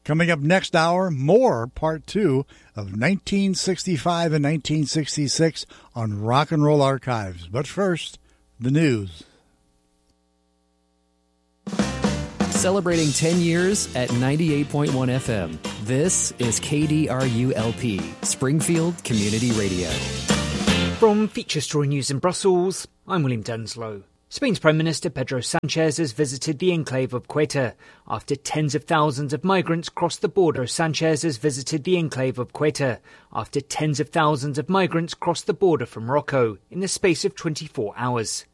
Coming up next hour, more part 2 of 1965 and 1966 on Rock and Roll Archives. But first, the news. Celebrating 10 years at 98.1 FM. This is KDRU-LP, Springfield Community Radio. From Feature Story News in Brussels, I'm William Denslow. Spain's Prime Minister Pedro Sanchez has visited the enclave of Ceuta. After tens of thousands of migrants crossed the border, Sanchez has visited the enclave of Ceuta. After tens of thousands of migrants crossed the border from Morocco in the space of 24 hours.